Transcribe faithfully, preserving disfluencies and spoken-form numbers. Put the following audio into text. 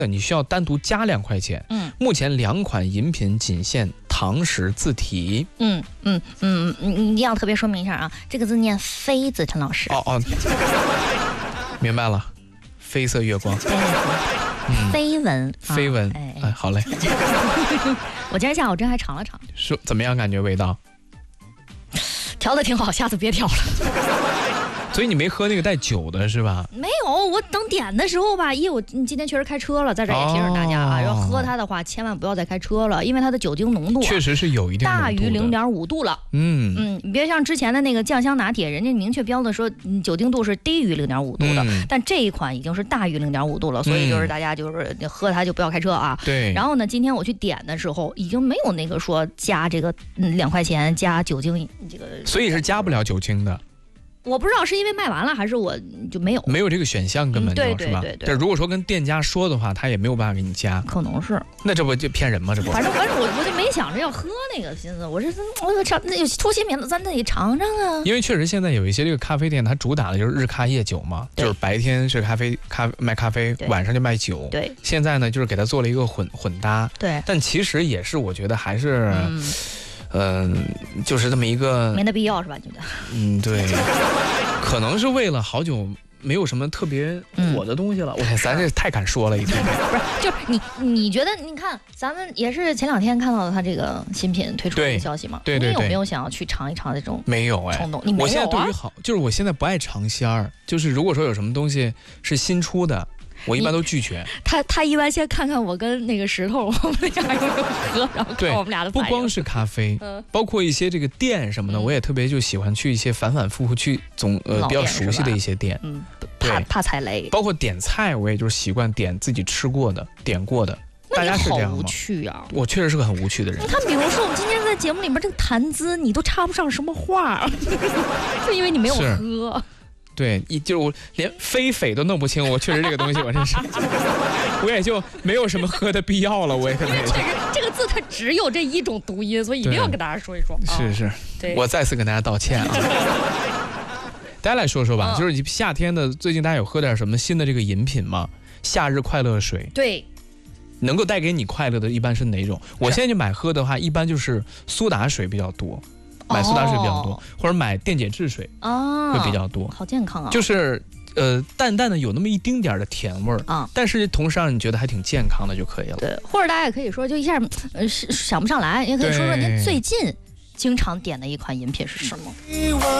你需要单独加两块钱。 嗯， 目前两款饮品仅限堂食字体。 嗯嗯嗯，你要特别说明一下啊，这个字念飞字，陈老师。 哦哦，明白了，绯色月光。 嗯，绯闻， 绯闻， 哎哎，好嘞。 我今天下午真还尝了尝， 说怎么样？感觉味道？ 调的挺好，下次别调了。 所以你没喝那个带酒的是吧？ 没有，我等点的时候吧，因为我你今天确实开车了，在这也提醒大家啊，要、哦、喝它的话，千万不要再开车了，因为它的酒精浓度、啊、 确实是有一定浓度的， 大于零点五度了。嗯嗯，你别像之前的那个酱香拿铁，人家明确标的说酒精度是低于零点五度的、嗯，但这一款已经是大于零点五度了，所以就是大家就是喝它就不要开车啊。 对。 然后呢，今天我去点的时候，已经没有那个说加这个嗯两块钱加酒精这个， 所以是加不了酒精的。 我不知道是因为卖完了还是我就没有没有这个选项根本就、 嗯、对对对对。 这如果说跟店家说的话，他也没有办法给你加， 可能是。 那这不就骗人吗？这不。 反正反正我我就没想着要喝那个心思，我是我尝那有出新品了，咱得尝尝啊。 因为确实现在有一些这个咖啡店，它主打的就是日咖夜酒嘛，就是白天是咖啡咖卖咖啡，晚上就卖酒。 对。 现在呢，就是给它做了一个混混搭。 对。 但其实也是，我觉得还是。嗯嗯、呃，就是这么一个没那必要是吧？觉得， 嗯，对，可能是为了好久没有什么特别火的东西了。我、嗯、天，咱这太敢说了，一天天。 不是，就是你，你觉得？你看，咱们也是前两天看到了他这个新品推出的消息嘛？ 对对对。 你有没有想要去尝一尝这种？ 没有哎， 冲动。你没有啊？ 我现在对于好，就是我现在不爱尝鲜儿，就是如果说有什么东西是新出的。我一般都拒绝。 他他一般先看看我跟那个石头，我们俩有没有喝，然后看我们俩的反应。 不光是咖啡，嗯、包括一些这个店什么的、嗯，我也特别就喜欢去一些反反复复去总呃比较熟悉的一些店。 嗯，怕怕踩雷。 包括点菜，我也就是习惯点自己吃过的、点过的。大家是这样吗？ 无趣啊！ 我确实是个很无趣的人。 你看，比如说我们今天在节目里面这个谈资，你都插不上什么话，就因为你没有喝。 对，一就是我连非匪都弄不清，我确实这个东西我真是，我也就没有什么喝的必要了，我也可能也就。 确实这个字它只有这一种读音，所以一定要跟大家说一说。 是是， 对， 我再次跟大家道歉啊。大家来说说吧，嗯、就是夏天的，最近大家有喝点什么新的这个饮品吗？夏日快乐水。 对。 能够带给你快乐的，一般是哪种？我现在就买喝的话，一般就是苏打水比较多。买苏打水比较多，哦、或者买电解质水会比较多， 哦、好健康啊！ 就是呃淡淡的有那么一丁点的甜味儿啊，但是同时让你觉得还挺健康的就可以了。 对，或者大家也可以说，就一下呃想不上来，也可以说说您最近经常点的一款饮品是什么？